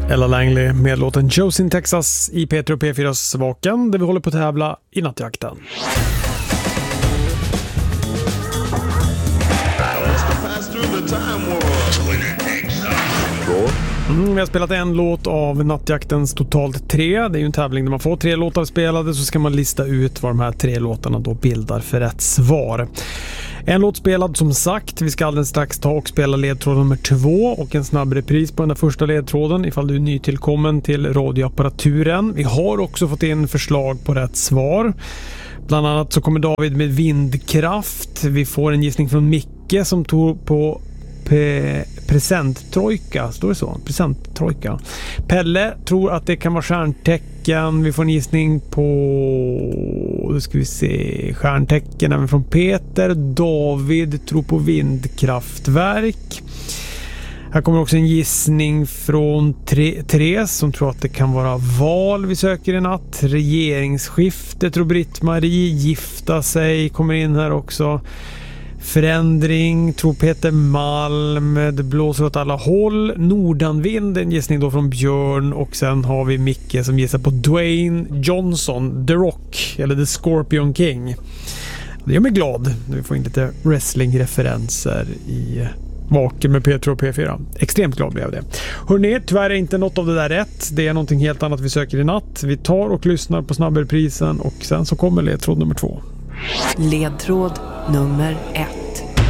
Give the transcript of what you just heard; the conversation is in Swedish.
Ella Langley med låten Josie in Texas i P3 och P4s Vaken, där vi håller på att tävla i nattjakten. Vi har spelat en låt av nattjaktens totalt 3. Det är ju en tävling där man får 3 låtar spelade, så ska man lista ut vad de här 3 låtarna då bildar för rätt svar. En låt spelad som sagt. Vi ska alldeles strax ta och spela ledtråd nummer 2 och en snabb repris på den där första ledtråden ifall du är nytillkommen till radioapparaturen. Vi har också fått in förslag på rätt svar. Bland annat så kommer David med vindkraft. Vi får en gissning från Micke som tog på presenttrojka, står det så? Presenttrojka. Pelle tror att det kan vara stjärntecken. Vi får en gissning på, då ska vi se, stjärntecken även från Peter. David tror på vindkraftverk. Här kommer också en gissning från Therese som tror att det kan vara val vi söker i natt. Regeringsskifte tror Britt-Marie. Gifta sig kommer in här också. Förändring tror Peter Malm. Det blåser åt alla håll. Nordanvind, en gissning då från Björn. Och sen har vi Micke som gissar på Dwayne Johnson, The Rock eller The Scorpion King. Det gör mig glad när vi får in lite wrestling-referenser i Vaken med P3 och P4. Extremt glad blev jag det. Hörrni, tyvärr är inte något av det där rätt. Det är någonting helt annat vi söker i natt. Vi tar och lyssnar på snabbreprisen och sen så kommer ledtråd nummer 2. Ledtråd nummer 1.